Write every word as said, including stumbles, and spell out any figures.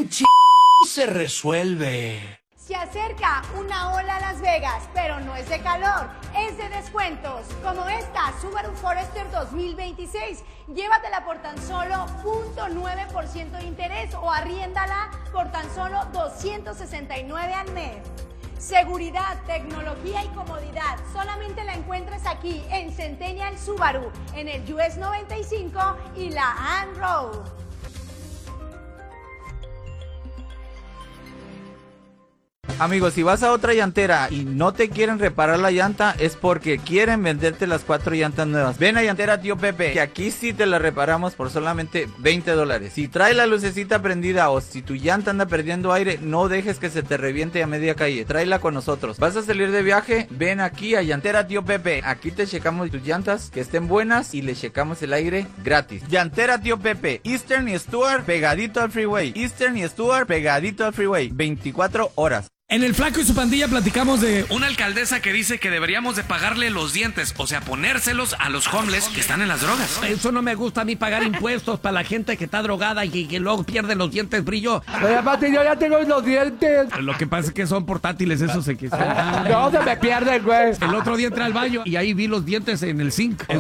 En ch... se resuelve. Se acerca una ola a Las Vegas, pero no es de calor, es de descuentos, como esta Subaru Forester dos mil veintiséis. Llévatela por tan solo cero punto nueve por ciento de interés o arriéndala por tan solo doscientos sesenta y nueve al mes. Seguridad, tecnología y comodidad, solamente la encuentras aquí en Centennial Subaru, en el U S noventa y cinco y la Ann Road. Amigos, si vas a otra llantera y no te quieren reparar la llanta, es porque quieren venderte las cuatro llantas nuevas. Ven a Llantera Tío Pepe, que aquí sí te la reparamos por solamente veinte dólares. Si trae la lucecita prendida o si tu llanta anda perdiendo aire, no dejes que se te reviente a media calle. Tráela con nosotros. ¿Vas a salir de viaje? Ven aquí a Llantera Tío Pepe. Aquí te checamos tus llantas que estén buenas y le checamos el aire gratis. Llantera Tío Pepe, Eastern y Stuart pegadito al freeway. Eastern y Stuart pegadito al freeway. veinticuatro horas. En El Flaco y su pandilla platicamos de una alcaldesa que dice que deberíamos de pagarle los dientes, o sea, ponérselos a los homeless que están en las drogas. Eso no me gusta a mí, pagar impuestos para la gente que está drogada y que, que luego pierde los dientes brillo. Oye, Pati, yo ya tengo los dientes. Lo que pasa es que son portátiles, esos se que se... No, se me pierden, güey. El otro día entré al baño y ahí vi los dientes en el zinc.